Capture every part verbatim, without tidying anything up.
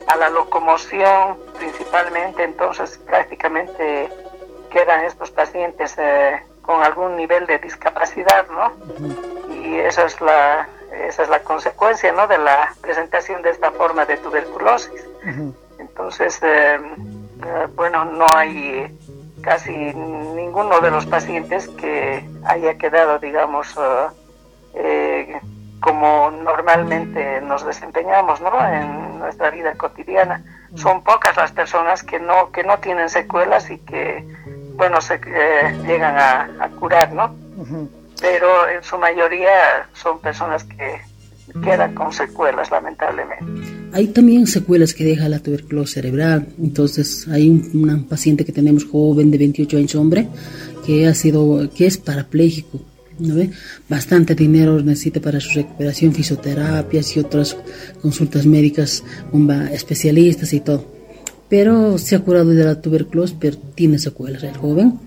a la locomoción principalmente, entonces prácticamente quedan estos pacientes eh, con algún nivel de discapacidad, ¿no? Uh-huh. Y esa es la esa es la consecuencia, ¿no?, de la presentación de esta forma de tuberculosis. Uh-huh. Entonces, eh, eh, bueno, no hay casi ninguno de los pacientes que haya quedado, digamos, uh, eh, como normalmente nos desempeñamos, ¿no?, en nuestra vida cotidiana. Uh-huh. Son pocas las personas que no que no tienen secuelas y que, bueno, se eh, llegan a, a curar, ¿no? Uh-huh. Pero en su mayoría son personas que quedan con secuelas, lamentablemente. Hay también secuelas que deja la tuberculosis cerebral. Entonces hay un, una paciente que tenemos joven de veintiocho años, hombre, que ha sido, que es parapléjico, ¿no ve? Bastante dinero necesita para su recuperación, fisioterapias y otras consultas médicas con especialistas y todo. Pero se ha curado de la tuberculosis, pero tiene secuelas el joven.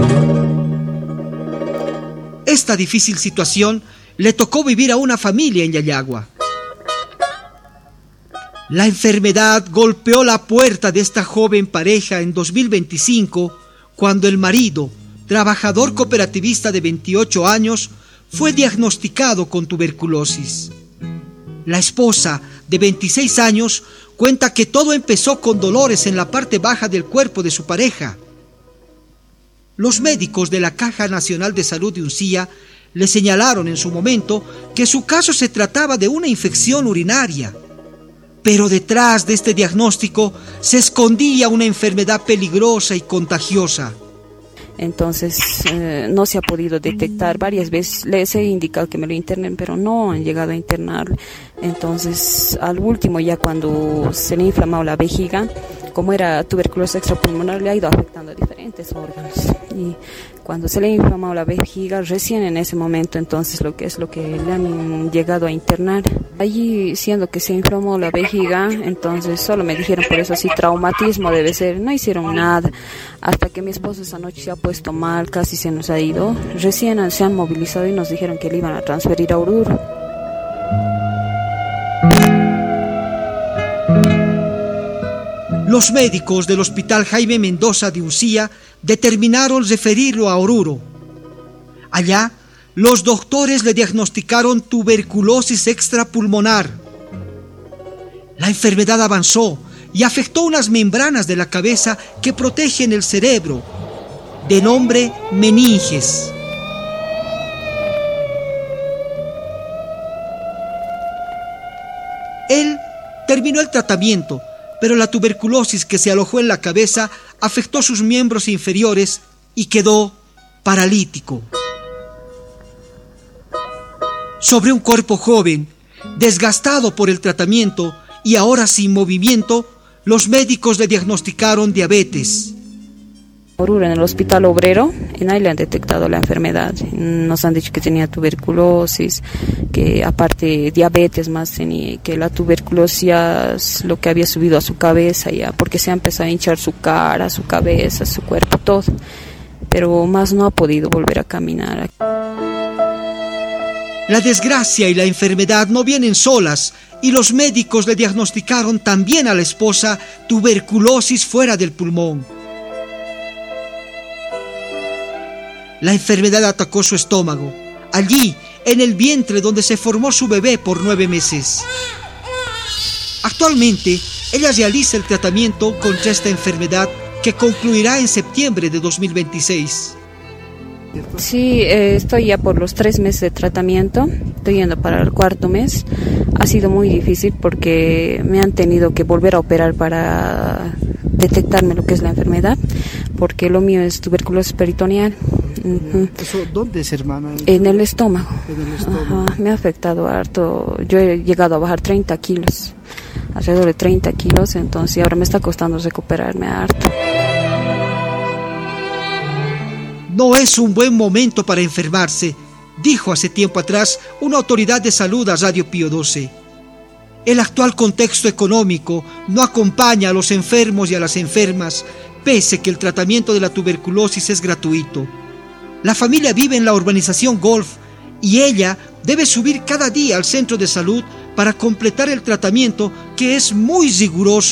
Esta difícil situación le tocó vivir a una familia en Yayagua. La enfermedad golpeó la puerta de esta joven pareja en dos mil veinticinco, cuando el marido, trabajador cooperativista de veintiocho años, fue diagnosticado con tuberculosis. La esposa, de veintiséis años, cuenta que todo empezó con dolores en la parte baja del cuerpo de su pareja. Los médicos de la Caja Nacional de Salud de Uncía le señalaron en su momento que su caso se trataba de una infección urinaria. Pero detrás de este diagnóstico se escondía una enfermedad peligrosa y contagiosa. Entonces eh, no se ha podido detectar. Varias veces les he indicado que me lo internen, pero no han llegado a internarlo. Entonces, al último, ya cuando se le ha inflamado la vejiga, como era tuberculosis extrapulmonar, le ha ido afectando a diferentes órganos. Y cuando se le ha inflamado la vejiga, recién en ese momento, entonces, lo que es lo que le han llegado a internar. Allí, siendo que se inflamó la vejiga, entonces solo me dijeron, por eso sí, traumatismo debe ser. No hicieron nada. Hasta que mi esposo esa noche se ha puesto mal, casi se nos ha ido. Recién se han movilizado y nos dijeron que le iban a transferir a Oruro. Los médicos del Hospital Jaime Mendoza de Uncía determinaron referirlo a Oruro. Allá, los doctores le diagnosticaron tuberculosis extrapulmonar. La enfermedad avanzó y afectó unas membranas de la cabeza que protegen el cerebro, de nombre meninges. Él terminó el tratamiento, pero la tuberculosis que se alojó en la cabeza afectó sus miembros inferiores y quedó paralítico. Sobre un cuerpo joven, desgastado por el tratamiento y ahora sin movimiento, los médicos le diagnosticaron diabetes. En el Hospital Obrero, en ahí le han detectado la enfermedad. Nos han dicho que tenía tuberculosis, que aparte diabetes más tenía, que la tuberculosis ya es lo que había subido a su cabeza ya, porque se ha empezado a hinchar su cara, su cabeza, su cuerpo, todo. Pero más no ha podido volver a caminar. La desgracia y la enfermedad no vienen solas, y los médicos le diagnosticaron también a la esposa tuberculosis fuera del pulmón. La enfermedad atacó su estómago, allí, en el vientre donde se formó su bebé por nueve meses. Actualmente, ella realiza el tratamiento contra esta enfermedad que concluirá en septiembre de dos mil veintiséis. Sí, eh, estoy ya por los tres meses de tratamiento, estoy yendo para el cuarto mes. Ha sido muy difícil porque me han tenido que volver a operar para detectarme lo que es la enfermedad, porque lo mío es tuberculosis peritoneal. Uh-huh. ¿Eso dónde es, hermana? En el estómago. En el estómago. Ajá, me ha afectado harto. Yo he llegado a bajar treinta kilos, alrededor de treinta kilos, entonces ahora me está costando recuperarme harto. No es un buen momento para enfermarse, dijo hace tiempo atrás una autoridad de salud a Radio Pío doce. El actual contexto económico no acompaña a los enfermos y a las enfermas, pese que el tratamiento de la tuberculosis es gratuito. La familia vive en la urbanización Golf y ella debe subir cada día al centro de salud para completar el tratamiento, que es muy riguroso.